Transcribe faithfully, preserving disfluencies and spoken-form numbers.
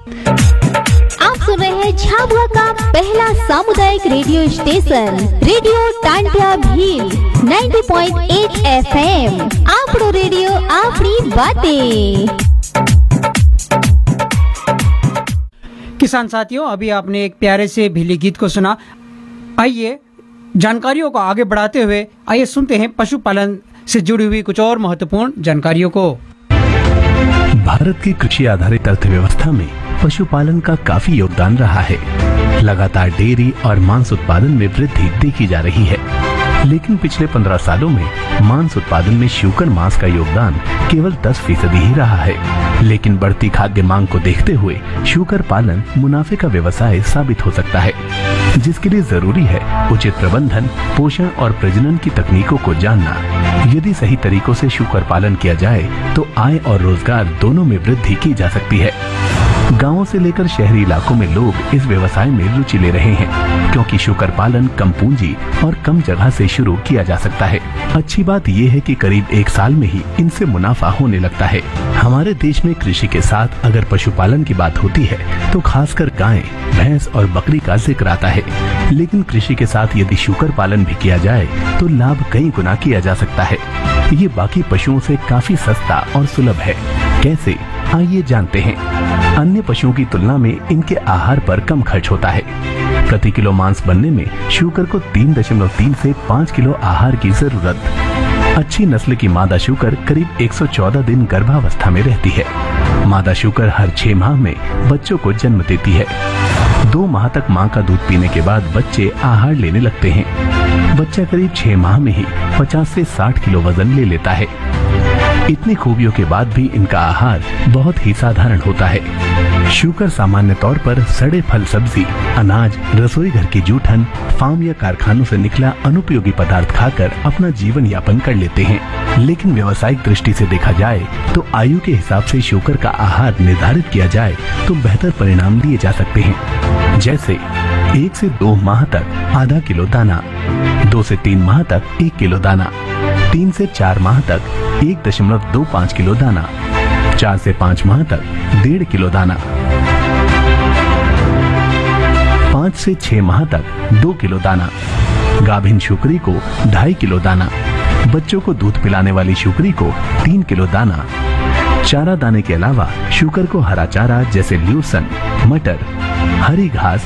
आप सुन रहे हैं झाबुआ का पहला सामुदायिक radio station radio Tantia Bhil नब्बे पॉइंट आठ एफ एम। आपरो रेडियो आपरी बातें। किसान साथियों, अभी आपने एक प्यारे से भीली गीत को सुना। आइए जानकारियों को आगे बढ़ाते हुए आइए सुनते हैं पशुपालन से जुड़ी हुई कुछ और महत्वपूर्ण जानकारियों को। भारत की कृषि आधारित अर्थव्यवस्था में पशुपालन का काफी योगदान रहा है। लगातार डेयरी और मांस उत्पादन में वृद्धि देखी जा रही है, लेकिन पिछले पंद्रह सालों में मांस उत्पादन में शूकर मांस का योगदान केवल दस फीसदी ही रहा है। लेकिन बढ़ती खाद्य मांग को देखते हुए शूकर पालन मुनाफे का व्यवसाय साबित हो सकता है, जिसके लिए जरूरी है उचित प्रबंधन, पोषण और प्रजनन की तकनीकों को जानना। यदि सही तरीकों से शूकर पालन किया जाए तो आय और रोजगार दोनों में वृद्धि की जा सकती है। गांवों से लेकर शहरी इलाकों में लोग इस व्यवसाय में रुचि ले रहे हैं, क्योंकि शूकर पालन कम पूंजी और कम जगह से शुरू किया जा सकता है। अच्छी बात यह है कि करीब एक साल में ही इनसे मुनाफा होने लगता है। हमारे देश में कृषि के साथ अगर पशुपालन की बात होती है तो खासकर गाय, भैंस और बकरी का जिक्र आता है, लेकिन कृषि के साथ यदि शूकर पालन भी किया जाए तो लाभ कई गुना किया जा सकता है। ये बाकी पशुओं से काफी सस्ता और सुलभ है। कैसे, आइए जानते हैं। अन्य पशुओं की तुलना में इनके आहार पर कम खर्च होता है। प्रति किलो मांस बनने में शूकर को तीन दशमलव तीन से पाँच किलो आहार की जरूरत। अच्छी नस्ल की मादा शूकर करीब एक सौ चौदह दिन गर्भावस्था में रहती है। मादा शूकर हर छह माह में बच्चों को जन्म देती है। दो माह तक मां का दूध पीने के बाद बच्चे आहार लेने लगते हैं। बच्चा करीब छह माह में ही पचास से साठ किलो वजन ले लेता है। इतनी खूबियों के बाद भी इनका आहार बहुत ही साधारण होता है। शूकर सामान्य तौर पर सड़े फल, सब्जी, अनाज, रसोई घर की जूठन, फार्म या कारखानों से निकला अनुपयोगी पदार्थ खाकर अपना जीवन यापन कर लेते हैं। लेकिन व्यावसायिक दृष्टि से देखा जाए तो आयु के हिसाब से शूकर का आहार निर्धारित किया जाए तो बेहतर परिणाम लिए जा सकते हैं। जैसे एक से दो माह तक आधा किलो दाना, दो से तीन माह तक एक किलो दाना, तीन से चार माह तक एक दशमलव दो पाँच किलो दाना, चार से पाँच माह तक डेढ़ किलो दाना, पाँच से छह माह तक दो किलो दाना, गाभिन शूकरी को ढाई किलो दाना, बच्चों को दूध पिलाने वाली शूकरी को तीन किलो दाना। चारा दाने के अलावा शूकर को हरा चारा जैसे ल्यूसन, मटर, हरी घास